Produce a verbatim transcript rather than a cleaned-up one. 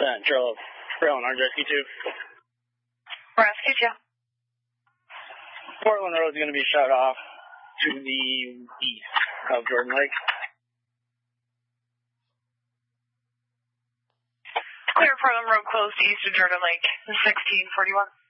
Central, Trail and Rescue two. Rescue two. Portland Road is going to be shut off to the east of Jordan Lake. Clear Portland Road closed east of Jordan Lake, sixteen forty-one.